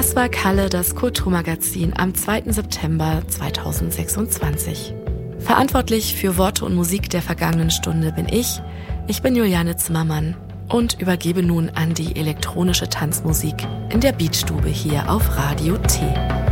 Das war Kalle, das Kulturmagazin am 2. September 2026. Verantwortlich für Worte und Musik der vergangenen Stunde bin ich. Ich bin Juliane Zimmermann und übergebe nun an die elektronische Tanzmusik in der Beatstube hier auf Radio T.